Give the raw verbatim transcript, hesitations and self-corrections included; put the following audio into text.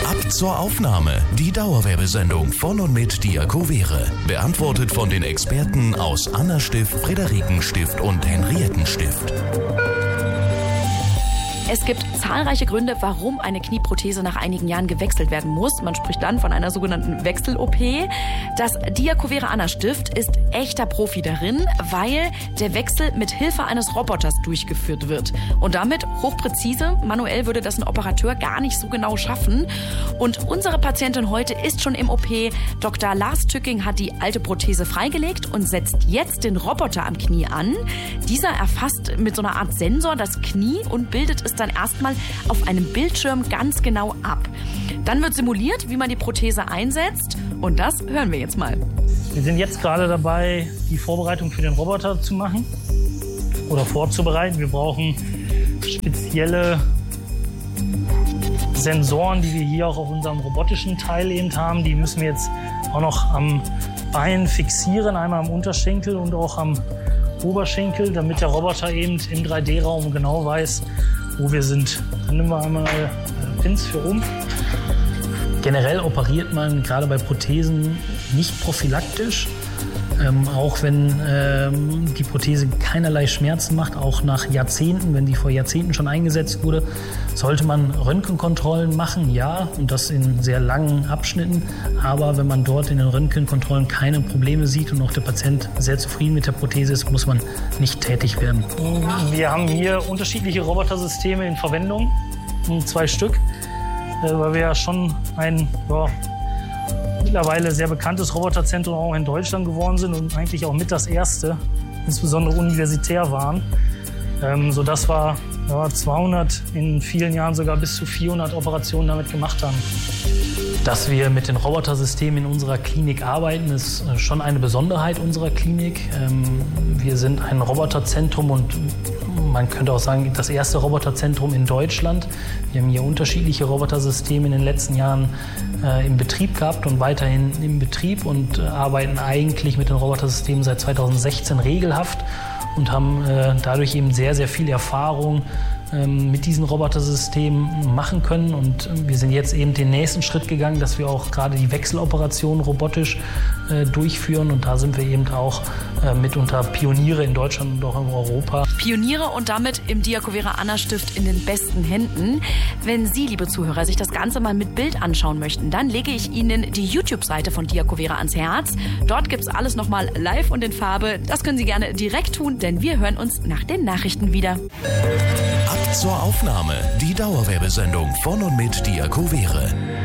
Ab zur Aufnahme. Die Dauerwerbesendung von und mit Diakovere. Beantwortet von den Experten aus Anna-Stift, Friederiken-Stift und Henriettenstift. Es gibt zahlreiche Gründe, warum eine Knieprothese nach einigen Jahren gewechselt werden muss. Man spricht dann von einer sogenannten Wechsel-O P. Das Diakovere Anna-Stift ist echter Profi darin, weil der Wechsel mit Hilfe eines Roboters durchgeführt wird. Und damit hochpräzise. Manuell würde das ein Operateur gar nicht so genau schaffen. Und unsere Patientin heute ist schon im O P. Doktor Lars Tücking hat die alte Prothese freigelegt und setzt jetzt den Roboter am Knie an. Dieser erfasst mit so einer Art Sensor das Knie und bildet es dann erstmal auf einem Bildschirm ganz genau ab. Dann wird simuliert, wie man die Prothese einsetzt, und das hören wir jetzt mal. Wir sind jetzt gerade dabei, die Vorbereitung für den Roboter zu machen oder vorzubereiten. Wir brauchen spezielle Sensoren, die wir hier auch auf unserem robotischen Teil eben haben. Die müssen wir jetzt auch noch am Bein fixieren, einmal am Unterschenkel und auch am Oberschenkel, damit der Roboter eben im drei D Raum genau weiß, wo wir sind. Dann nehmen wir einmal äh, Pins für oben. Generell operiert man gerade bei Prothesen nicht prophylaktisch. Ähm, auch wenn ähm, die Prothese keinerlei Schmerzen macht, auch nach Jahrzehnten, wenn die vor Jahrzehnten schon eingesetzt wurde, sollte man Röntgenkontrollen machen, ja, und das in sehr langen Abschnitten. Aber wenn man dort in den Röntgenkontrollen keine Probleme sieht und auch der Patient sehr zufrieden mit der Prothese ist, muss man nicht tätig werden. Wir haben hier unterschiedliche Robotersysteme in Verwendung, zwei Stück, weil wir ja schon ein ja, mittlerweile sehr bekanntes Roboterzentrum auch in Deutschland geworden sind und eigentlich auch mit das erste, insbesondere universitär waren, ähm, sodass wir ja, zweihundert, in vielen Jahren sogar bis zu vierhundert Operationen damit gemacht haben. Dass wir mit den Robotersystemen in unserer Klinik arbeiten, ist schon eine Besonderheit unserer Klinik. Ähm, wir sind ein Roboterzentrum und man könnte auch sagen, das erste Roboterzentrum in Deutschland. Wir haben hier unterschiedliche Robotersysteme in den letzten Jahren äh, im Betrieb gehabt und weiterhin im Betrieb und äh, arbeiten eigentlich mit den Robotersystemen seit zweitausendsechzehn regelhaft und haben äh, dadurch eben sehr, sehr viel Erfahrung ähm, mit diesen Robotersystemen machen können. Und äh, wir sind jetzt eben den nächsten Schritt gegangen, dass wir auch gerade die Wechseloperationen robotisch äh, durchführen. Und da sind wir eben auch äh, mitunter Pioniere in Deutschland und auch in Europa. Pioniere und damit im Diakovere Anna-Stift in den besten Händen. Wenn Sie, liebe Zuhörer, sich das Ganze mal mit Bild anschauen möchten, dann lege ich Ihnen die YouTube-Seite von Diakovere ans Herz. Dort gibt es alles nochmal live und in Farbe. Das können Sie gerne direkt tun, denn wir hören uns nach den Nachrichten wieder. Ab zur Aufnahme. Die Dauerwerbesendung von und mit Diakovere.